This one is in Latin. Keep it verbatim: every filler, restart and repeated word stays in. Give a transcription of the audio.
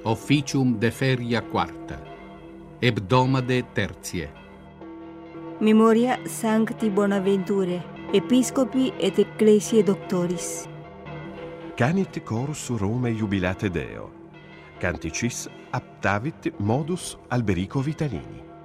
officium de feria quarta, hebdomade tertiae. Memoria Sancti Bonaventure, Episcopi et Ecclesiae Doctoris. Canit corus Rome jubilate Deo. Canticis aptavit modus Alberico Vitalini.